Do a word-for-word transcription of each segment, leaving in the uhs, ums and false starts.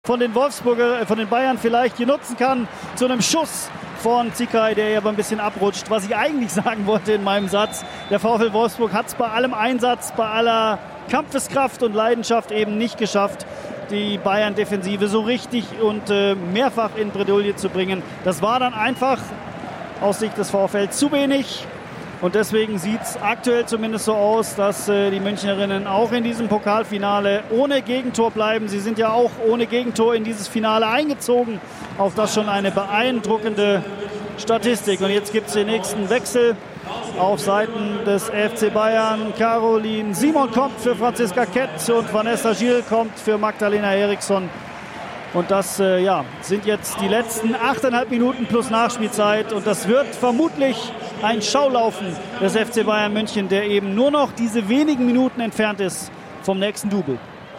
von den Wolfsburger, von den Bayern vielleicht hier nutzen kann, zu einem Schuss von Zikai, der aber ein bisschen abrutscht. Was ich eigentlich sagen wollte in meinem Satz, der VfL Wolfsburg hat es bei allem Einsatz, bei aller Kampfeskraft und Leidenschaft eben nicht geschafft, die Bayern-Defensive so richtig und äh, mehrfach in Bredouille zu bringen. Das war dann einfach aus Sicht des VfL zu wenig. Und deswegen sieht es aktuell zumindest so aus, dass äh, die Münchnerinnen auch in diesem Pokalfinale ohne Gegentor bleiben. Sie sind ja auch ohne Gegentor in dieses Finale eingezogen. Auch das schon eine beeindruckende Statistik. Und jetzt gibt es den nächsten Wechsel auf Seiten des F C Bayern. Caroline Simon kommt für Franziska Kett und Vanessa Gil kommt für Magdalena Eriksson. Und das äh, ja, sind jetzt die letzten achteinhalb Minuten plus Nachspielzeit. Und das wird vermutlich ein Schaulaufen des F C Bayern München, der eben nur noch diese wenigen Minuten entfernt ist vom nächsten Double.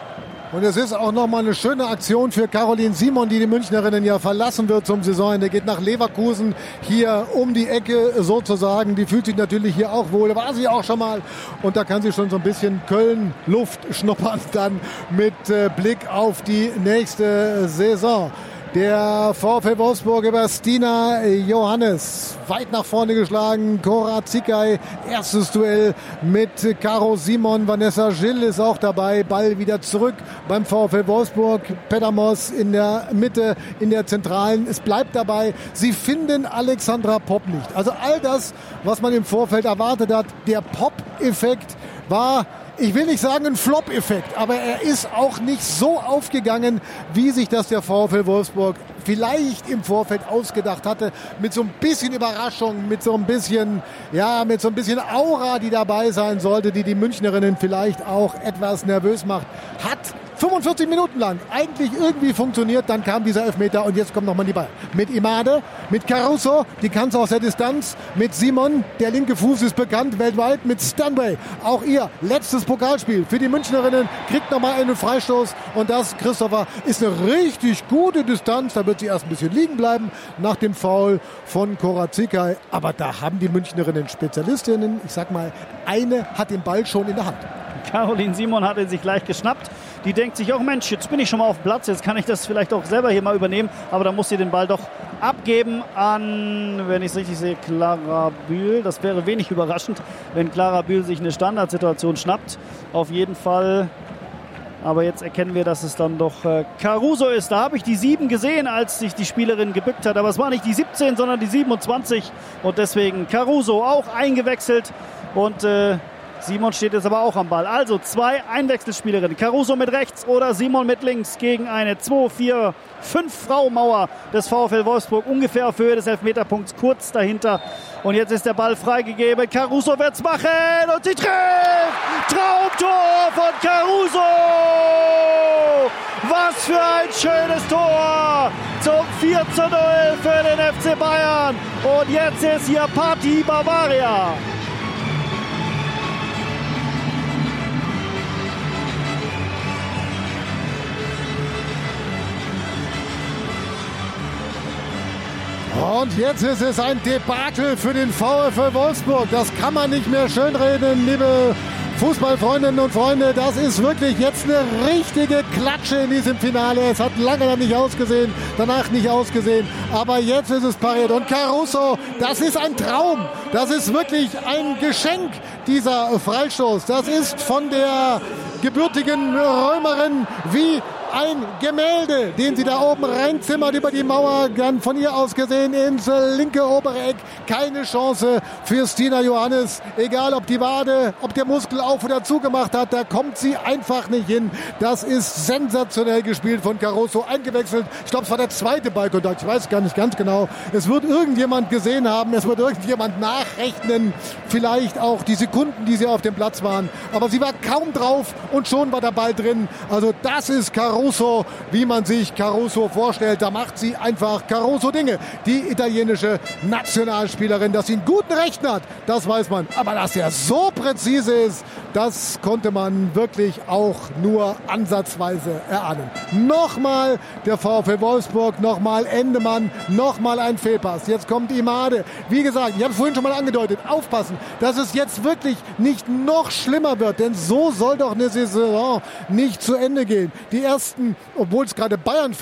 Und es ist auch nochmal eine schöne Aktion für Caroline Simon, die die Münchnerinnen ja verlassen wird zum Saisonende. Geht nach Leverkusen, hier um die Ecke sozusagen. Die fühlt sich natürlich hier auch wohl, da war sie auch schon mal. Und da kann sie schon so ein bisschen Köln-Luft schnuppern dann mit äh, Blick auf die nächste Saison. Der VfL Wolfsburg über Stina Johannes, weit nach vorne geschlagen. Cora Zikai, erstes Duell mit Caro Simon. Vanessa Gil ist auch dabei. Ball wieder zurück beim VfL Wolfsburg. Pedamos in der Mitte, in der Zentralen. Es bleibt dabei, sie finden Alexandra Popp nicht. Also all das, was man im Vorfeld erwartet hat, der Popp-Effekt war, ich will nicht sagen ein Flop-Effekt, aber er ist auch nicht so aufgegangen, wie sich das der VfL Wolfsburg vielleicht im Vorfeld ausgedacht hatte. Mit so ein bisschen Überraschung, mit so ein bisschen, ja, mit so ein bisschen Aura, die dabei sein sollte, die die Münchnerinnen vielleicht auch etwas nervös macht. Hat fünfundvierzig Minuten lang eigentlich irgendwie funktioniert, dann kam dieser Elfmeter und jetzt kommt nochmal die Ball. Mit Imade, mit Caruso, die kann es aus der Distanz, mit Simon, der linke Fuß ist bekannt weltweit, mit Stanway, auch ihr letztes Pokalspiel für die Münchnerinnen, kriegt nochmal einen Freistoß und das, Christopher, ist eine richtig gute Distanz, da wird sie erst ein bisschen liegen bleiben nach dem Foul von Cora Zikai, aber da haben die Münchnerinnen Spezialistinnen, ich sag mal, eine hat den Ball schon in der Hand. Caroline Simon hat ihn sich gleich geschnappt. Die denkt sich, oh Mensch, jetzt bin ich schon mal auf dem Platz, jetzt kann ich das vielleicht auch selber hier mal übernehmen. Aber dann muss sie den Ball doch abgeben an, wenn ich es richtig sehe, Clara Bühl. Das wäre wenig überraschend, wenn Clara Bühl sich eine Standardsituation schnappt. Auf jeden Fall. Aber jetzt erkennen wir, dass es dann doch äh, Caruso ist. Da habe ich die sieben gesehen, als sich die Spielerin gebückt hat. Aber es war nicht die siebzehn, sondern die siebenundzwanzig. Und deswegen Caruso auch eingewechselt. Und äh, Simon steht jetzt aber auch am Ball. Also zwei Einwechselspielerinnen. Caruso mit rechts oder Simon mit links gegen eine zwei, vier, fünf Frau Mauer des VfL Wolfsburg. Ungefähr auf Höhe des Elfmeterpunkts, kurz dahinter. Und jetzt ist der Ball freigegeben. Caruso wird's machen und sie trifft! Traumtor von Caruso! Was für ein schönes Tor! Zum vier zu null für den F C Bayern. Und jetzt ist hier Party Bavaria. Und jetzt ist es ein Debakel für den VfL Wolfsburg. Das kann man nicht mehr schönreden, liebe Fußballfreundinnen und Freunde. Das ist wirklich jetzt eine richtige Klatsche in diesem Finale. Es hat lange dann nicht ausgesehen, danach nicht ausgesehen. Aber jetzt ist es pariert. Und Caruso, das ist ein Traum. Das ist wirklich ein Geschenk, dieser Freistoß. Das ist von der gebürtigen Römerin wie ein Gemälde, den sie da oben reinzimmert über die Mauer, dann von ihr aus gesehen ins linke obere Eck. Keine Chance für Stina Johannes. Egal ob die Wade, ob der Muskel auf oder zugemacht hat, da kommt sie einfach nicht hin. Das ist sensationell gespielt von Caruso. Eingewechselt, ich glaube es war der zweite Ballkontakt, ich weiß gar nicht ganz genau. Es wird irgendjemand gesehen haben, es wird irgendjemand nachrechnen, vielleicht auch die Sekunden, die sie auf dem Platz waren. Aber sie war kaum drauf und schon war der Ball drin. Also das ist Caruso. Caruso, wie man sich Caruso vorstellt. Da macht sie einfach Caruso-Dinge. Die italienische Nationalspielerin, dass sie einen guten Rechten hat, das weiß man. Aber dass er so präzise ist, das konnte man wirklich auch nur ansatzweise erahnen. Nochmal der VfL Wolfsburg, nochmal Endemann, nochmal ein Fehlpass. Jetzt kommt Imade. Wie gesagt, ich habe es vorhin schon mal angedeutet, aufpassen, dass es jetzt wirklich nicht noch schlimmer wird, denn so soll doch eine Saison nicht zu Ende gehen. Die ersten Pfosten, obwohl es gerade Bayern